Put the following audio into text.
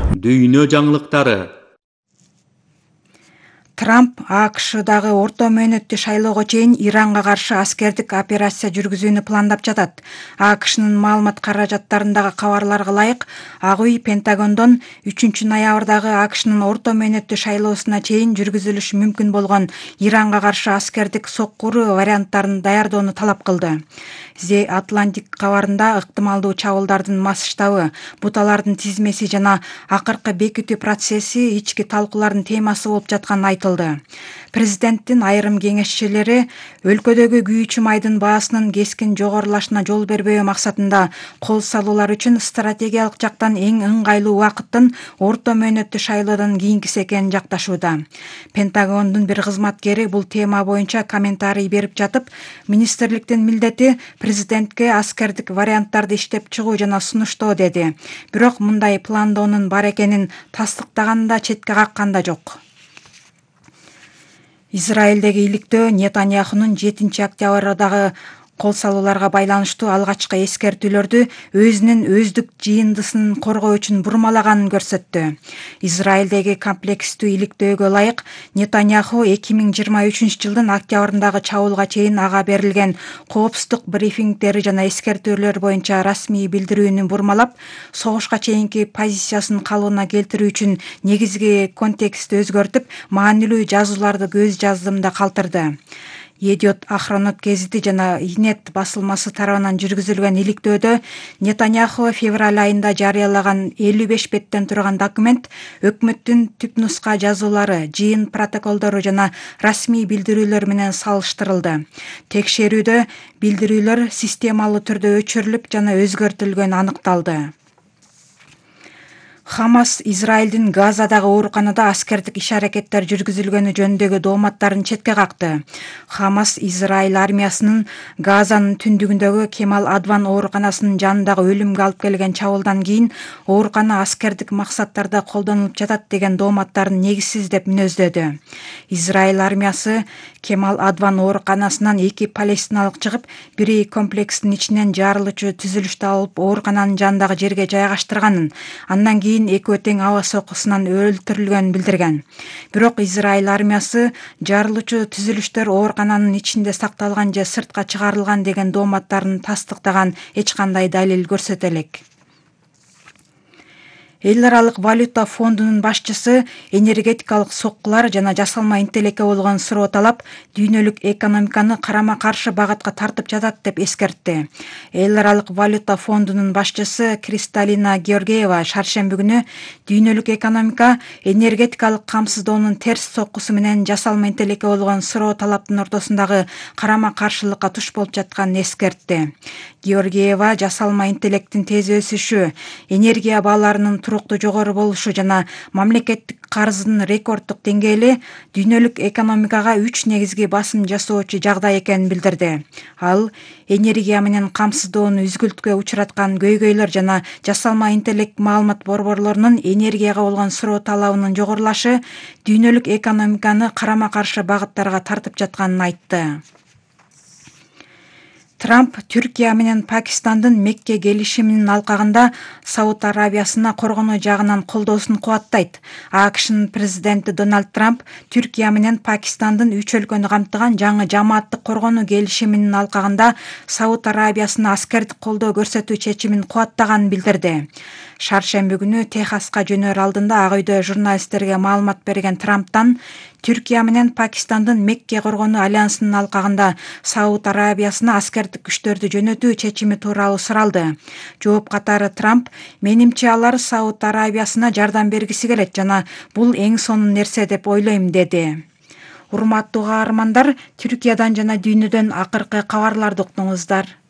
Дүйнө жаңылыктары. Трамп АКШдагы орто мөөнөттүү шайлоого чейин Иранга каршы аскердик операция жүргүзүүнү пландап жатат. АКШнын маалымат каражаттарындагы кабарларга ылайык, Ак үй Пентагондон 3-ноябрдагы АКШнын орто мөөнөттүү шайлоосуна чейин жүргүзүлүшү мүмкүн болгон Иранга каршы аскердик соккуруу варианттарын даярдоону талап кылды. The Atlantic кабарында ыктымалдуу чабуулдардын масштабы, буталардын тизмеси жана акыркы бекитүү процесси ички талкуулардын темасы болуп жатканы айтылды. Президенттин айрым кеңешчилери өлкөдөгү күйүүчү майдын баасынын кескин жогорулашына жол бербөө максатында кол салуулар үчүн стратегиялык жактан эң ыңгайлуу убакыттын орто мөөнөттүү шайлоодон кийинкиси экенин жакташууда. Пентагондун бир кызматкери бул тема боюнча комментарий берип жатып, министрликтин милдети президентке аскердик варианттарды иштеп чыгуу жана сунуштоо деди. Бирок мындай пландоонун бар экенин тастыктаган да четке каккан да жок. Израилдеги иликтөө Нетаньяхунун 7-октябрдагы кол салууларга байланыштуу алгачкы эскертүүлөрдү өзүнүн өздүк жыйындысын коргоо үчүн бурмалаганын көрсөттү. Израилдеги комплекстүү иликтөөгө ылайык, Нетаньяху 2023-жылдын октябрындагы чабуулга чейин ага берилген коопсуздук брифингдери жана эскертүүлөр боюнча расмий билдирүүнү бурмалап, согушка чейинки позициясын калыбына келтирүү үчүн негизги контекстти өзгөртүп, маанилүү жазууларды көз жаздымда калтырды. Едиот Ахронот гезити жана Инет басылмасы тарабынан жүргүзүлгөн иликтөөдө Нетаньяху февраль айында жарыялаган 55 беттен турган документ өкмөттүн түпнуска жазуулары, жыйын протоколдору жана расмий билдирүүлөр менен салыштырылды. Текшерүүдө билдирүүлөр системалуу түрдө өчүрүлүп жана өзгөртүлгөнү аныкталды. Хамас Израилдин Газадагы ооруканада аскердик иш-аракеттер жүргүзүлгөнү жөнүндөгү дооматтарын четке какты. Хамас Израиль армиясынын Газанын түндүгүндөгү Кемал Адван ооруканасынын жанындагы өлүмгө алып келген чабуулдан кийин оорукана аскердик максаттарда колдонулуп жатат деген дооматтарын негизсиз деп мүнөздөдү. Израиль армиясы Кемал Адван ооруканасынан 2 палестиналык чыгып, бири комплекстин ичинен жарылуучу түзүлүштү алып оорукананын жанындагы жерге жайгаштырганын, андан кийин экөө тең аба соккусунан өлтүрүлгөнүн билдирген. Бирок Израиль армиясы жарылуучу түзүлүштөр оорукананын ичинде сакталган же сыртка чыгарылган деген дооматтарын тастыктаган эч кандай далил көрсөтө элек. Эл аралык валюта фондунун башчысы энергетикалык соккулар жана жасалма интеллекке болгон суроо талап дүйнөлүк экономиканы карама-каршы багытка тартып жатат деп эскертти. Эл аралык валюта фондунун башчысы Кристалина Георгиева шаршемби күнү дүйнөлүк экономика энергетикалык камсыздоонун терс соккусу менен жасалма интеллекке болгон суроо талаптын ортосундагы карама-каршылыкка туш болуп жатканын эскертти. Георгиева жасалма интеллектин тез өсүшү, энергия бааларынын туруктуу жогору болушу жана мамлекеттик карыздын рекорддук деңгээли дүйнөлүк экономикага 3 негизги басым жасоочу жагдай экенин билдирди. Ал энергия менен камсыздоону үзгүлткө учураткан көйгөйлөр жана жасалма интеллект маалымат борборлорунун энергияга болгон суроо талабынын жогорулашы дүйнөлүк экономиканы карама-каршы багыттарга тартып жатканын айтты. Трамп Түркия менен Пакистандын Мекке келишиминин алкагында Сауд Арабиясына коргонуу жагынан колдоосун кубаттайт. АКШнын президенти Дональд Трамп Түркия менен Пакистандын 3 өлкөнү камтыган жаңы жамааттык коргонуу келишиминин алкагында Сауд Арабиясына аскердик колдоо көрсөтүү чечимин кубаттаганын билдирди. Шаршемби күнү Техаска жөнөр алдында Ак үйдө журналисттерге маалымат берген Трамптан Түркия менен Пакистандын Мекке коргонуу альянсынын алкагында Сауд Арабиясына аскердик күчтөрдү жөнөтүү чечими тууралуу суралды. Жооп катары Трамп: "Менимче алар Сауд Арабиясына жардам бергиси келет жана бул эң сонун нерсе деп ойлойм", деди. Урматтуу каармандар, Түркиядан жана дүйнөдөн акыркы кабарларды уктуңуздар.